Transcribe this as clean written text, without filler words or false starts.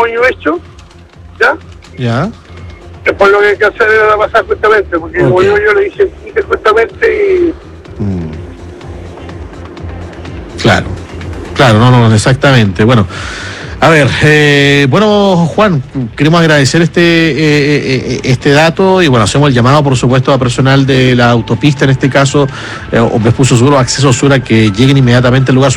año hecho, ¿ya? Ya. Después lo que hay que hacer era pasar justamente, porque como yo le dije justamente y... Claro, no, exactamente. Bueno, a ver, bueno, Juan, queremos agradecer este dato y bueno, hacemos el llamado, por supuesto, a personal de la autopista, en este caso, o Vespucio Sur o Acceso Sur, a que lleguen inmediatamente al lugar.